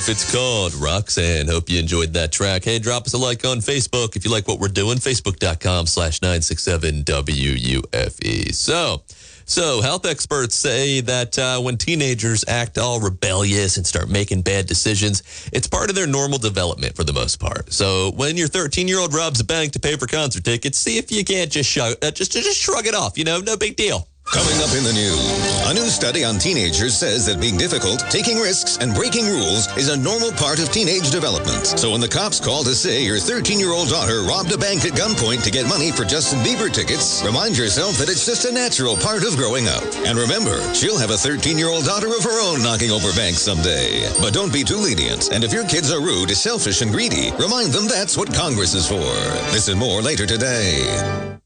It's called Roxanne. Hope you enjoyed that track. Hey, drop us a like on Facebook if you like what we're doing. Facebook.com/967WUFE. So health experts say that when teenagers act all rebellious and start making bad decisions, it's part of their normal development for the most part. So when your 13-year-old robs a bank to pay for concert tickets, see if you can't just shrug it off. No big deal. Coming up in the news, a new study on teenagers says that being difficult, taking risks, and breaking rules is a normal part of teenage development. So when the cops call to say your 13-year-old daughter robbed a bank at gunpoint to get money for Justin Bieber tickets, remind yourself that it's just a natural part of growing up. And remember, she'll have a 13-year-old daughter of her own knocking over banks someday. But don't be too lenient. And if your kids are rude, selfish, and greedy, remind them that's what Congress is for. This and more later today.